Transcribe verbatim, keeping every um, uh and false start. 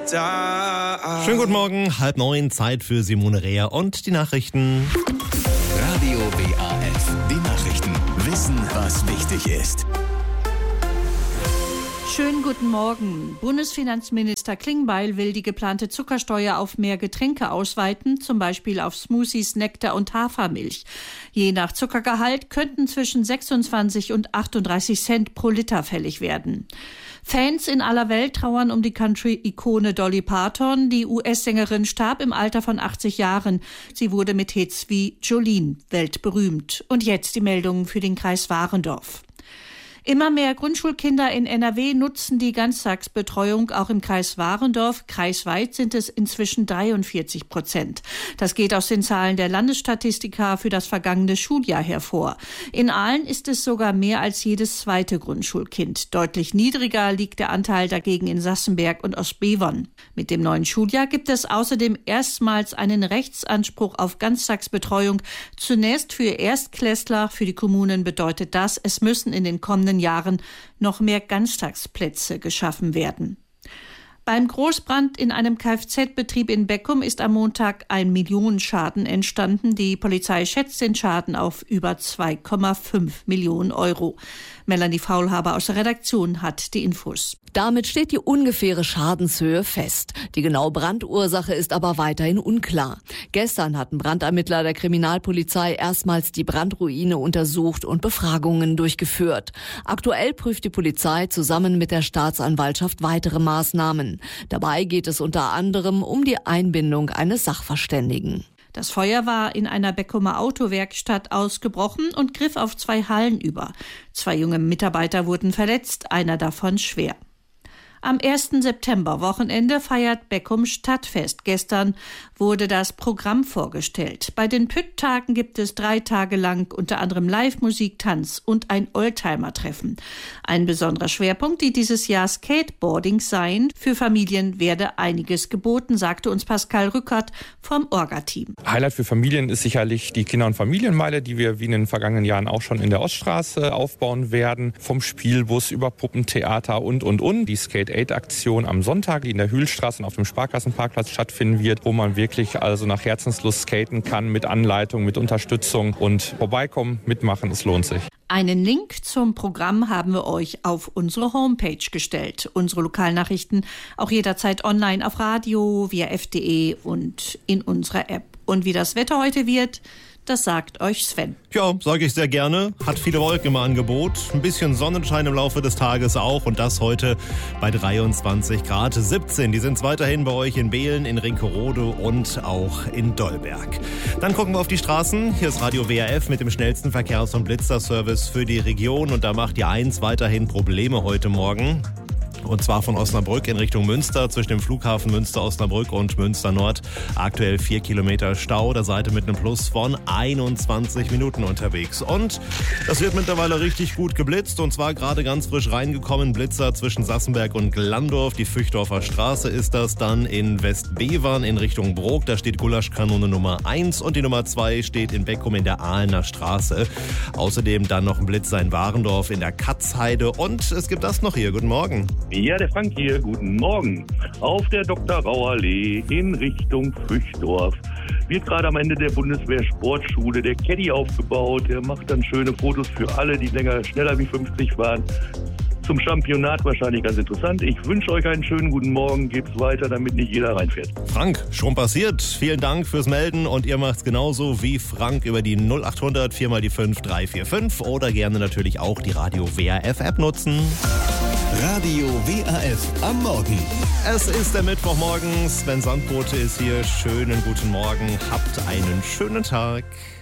Schönen guten Morgen, halb neun, Zeit für Simone Reher und die Nachrichten. Radio W A F, die Nachrichten. Wissen, was wichtig ist. Schönen guten Morgen. Bundesfinanzminister Klingbeil will die geplante Zuckersteuer auf mehr Getränke ausweiten, zum Beispiel auf Smoothies, Nektar und Hafermilch. Je nach Zuckergehalt könnten zwischen sechsundzwanzig und achtunddreißig Cent pro Liter fällig werden. Fans in aller Welt trauern um die Country-Ikone Dolly Parton. Die U S-Sängerin starb im Alter von achtzig Jahren. Sie wurde mit Hits wie Jolene weltberühmt. Und jetzt die Meldungen für den Kreis Warendorf. Immer mehr Grundschulkinder in N R W nutzen die Ganztagsbetreuung auch im Kreis Warendorf. Kreisweit sind es inzwischen dreiundvierzig Prozent. Das geht aus den Zahlen der Landesstatistika für das vergangene Schuljahr hervor. In Aalen ist es sogar mehr als jedes zweite Grundschulkind. Deutlich niedriger liegt der Anteil dagegen in Sassenberg und Ostbevern. Mit dem neuen Schuljahr gibt es außerdem erstmals einen Rechtsanspruch auf Ganztagsbetreuung. Zunächst für Erstklässler. Für die Kommunen bedeutet das, es müssen in den kommenden Jahren noch mehr Ganztagsplätze geschaffen werden. Beim Großbrand in einem Kfz-Betrieb in Beckum ist am Montag ein Millionenschaden entstanden. Die Polizei schätzt den Schaden auf über zwei Komma fünf Millionen Euro. Melanie Faulhaber aus der Redaktion hat die Infos. Damit steht die ungefähre Schadenshöhe fest. Die genaue Brandursache ist aber weiterhin unklar. Gestern hatten Brandermittler der Kriminalpolizei erstmals die Brandruine untersucht und Befragungen durchgeführt. Aktuell prüft die Polizei zusammen mit der Staatsanwaltschaft weitere Maßnahmen. Dabei geht es unter anderem um die Einbindung eines Sachverständigen. Das Feuer war in einer Beckumer Autowerkstatt ausgebrochen und griff auf zwei Hallen über. Zwei junge Mitarbeiter wurden verletzt, einer davon schwer. Am ersten September, Wochenende, feiert Beckum Stadtfest. Gestern wurde das Programm vorgestellt. Bei den Pütt-Tagen gibt es drei Tage lang unter anderem Live-Musik, Tanz und ein Oldtimer-Treffen. Ein besonderer Schwerpunkt, die dieses Jahr Skateboarding seien. Für Familien werde einiges geboten, sagte uns Pascal Rückert vom Orga-Team. Highlight für Familien ist sicherlich die Kinder- und Familienmeile, die wir wie in den vergangenen Jahren auch schon in der Oststraße aufbauen werden. Vom Spielbus über Puppentheater und, und, und. Die Skate aid Aktion am Sonntag, die in der Hühlstraße und auf dem Sparkassenparkplatz stattfinden wird, wo man wirklich also nach Herzenslust skaten kann, mit Anleitung, mit Unterstützung und vorbeikommen, mitmachen, es lohnt sich. Einen Link zum Programm haben wir euch auf unsere Homepage gestellt. Unsere Lokalnachrichten auch jederzeit online auf Radio, via f punkt de und in unserer App. Und wie das Wetter heute wird, das sagt euch Sven. Ja, sage ich sehr gerne. Hat viele Wolken im Angebot. Ein bisschen Sonnenschein im Laufe des Tages auch. Und das heute bei dreiundzwanzig Grad. siebzehn, die sind weiterhin bei euch in Behlen, in Rinkerode und auch in Dollberg. Dann gucken wir auf die Straßen. Hier ist Radio W R F mit dem schnellsten Verkehrs- und Blitzerservice für die Region. Und da macht die eins weiterhin Probleme heute Morgen. Und zwar von Osnabrück in Richtung Münster, zwischen dem Flughafen Münster-Osnabrück und Münster-Nord. Aktuell vier Kilometer Stau, da seid ihr mit einem Plus von einundzwanzig Minuten unterwegs. Und das wird mittlerweile richtig gut geblitzt, und zwar gerade ganz frisch reingekommen. Blitzer zwischen Sassenberg und Glandorf, die Füchdorfer Straße ist das. Dann in Westbevern in Richtung Brok, da steht Gulaschkanone Nummer eins und die Nummer zwei steht in Beckum in der Ahlener Straße. Außerdem dann noch ein Blitzer in Warendorf in der Katzheide. Und es gibt das noch hier. Guten Morgen. Ja, der Frank hier, guten Morgen. Auf der Doktor Rau Allee in Richtung Füchdorf wird gerade am Ende der Bundeswehr-Sportschule der Caddy aufgebaut. Der macht dann schöne Fotos für alle, die länger, schneller wie fünfzig waren. Zum Championat wahrscheinlich ganz interessant. Ich wünsche euch einen schönen guten Morgen. Gebt's weiter, damit nicht jeder reinfährt. Frank, schon passiert. Vielen Dank fürs Melden, und ihr macht's genauso wie Frank über die null acht hundert vier mal die fünf drei vier fünf oder gerne natürlich auch die Radio W R F App nutzen. Radio W R F am Morgen. Es ist der Mittwochmorgen. Sven Sandbote ist hier. Schönen guten Morgen. Habt einen schönen Tag.